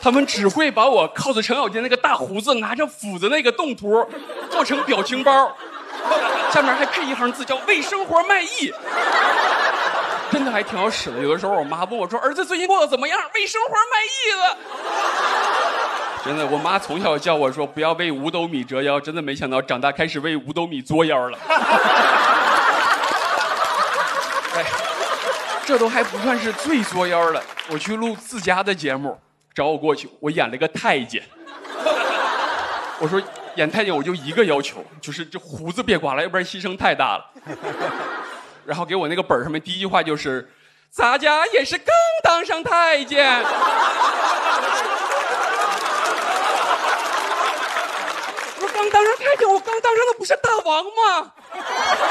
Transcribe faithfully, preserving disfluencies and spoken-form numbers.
他们只会把我 cos 程咬金那个大胡子，拿着斧子那个动图做成表情包，下面还配一行字叫为生活卖艺，真的还挺好使的。有的时候我妈问我说儿子最近过得怎么样，为生活卖艺了。真的，我妈从小叫我说不要为五斗米折腰，真的没想到长大开始为五斗米作腰了。哎，这都还不算是最作腰的。我去录自家的节目，找我过去，我演了个太监。我说演太监我就一个要求，就是这胡子别刮了，要不然牺牲太大了。然后给我那个本上面第一句话就是咱家也是刚当上太监。我说刚当上太监，我刚当上的不是大王吗？